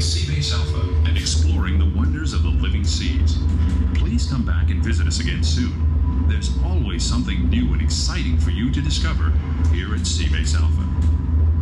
Seabase Alpha. and exploring the wonders of the living seas. Please come back and visit us again soon. There's always something new and exciting for you to discover here at Seabase Alpha.